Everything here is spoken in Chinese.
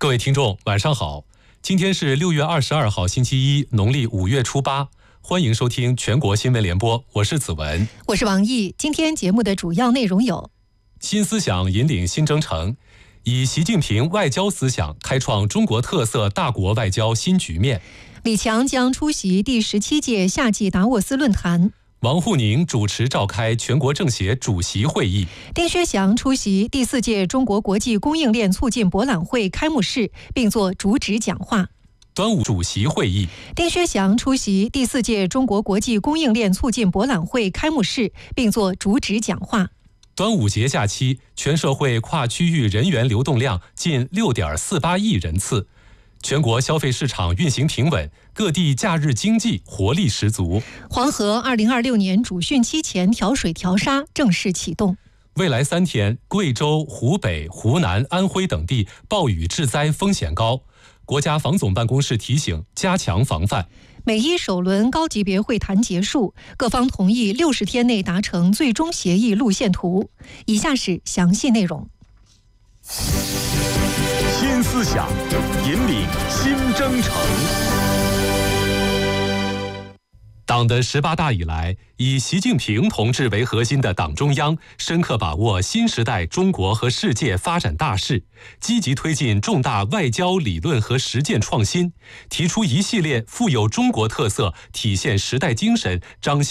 各位听众，晚上好！今天是6月22号，星期一，农历5月初8。欢迎收听全国新闻联播，我是子文， 我是王毅。今天节目的主要内容有： 新思想引领新征程，以习近平外交思想开创中国特色大国外交新局面。 李强将出席第17届夏季达沃斯论坛。 王沪宁主持召开全国政协主席会议。 丁薛祥出席第4届中国国际供应链促进博览会开幕式，并作主旨讲话。 端午主席会议。 丁薛祥出席第4届中国国际供应链促进博览会开幕式，并作主旨讲话。 端午节假期，全社会跨区域人员流动量近6.48亿人次。全国消费市场运行平稳，各地假日经济活力十足。 黄河2026年主汛期前调水调沙正式启动。 未来3天，贵州、湖北、湖南、安徽等地暴雨致灾风险高，国家防总办公室提醒加强防范。 美伊首轮高级别会谈结束，各方同意60天内达成最终协议路线图。以下是详细内容。 新思想引领新征程。 党的18大以来，以习近平同志为核心的党中央深刻把握新时代中国和世界发展大势，积极推进重大外交理论和实践创新，提出一系列富有中国特色、体现时代精神、彰显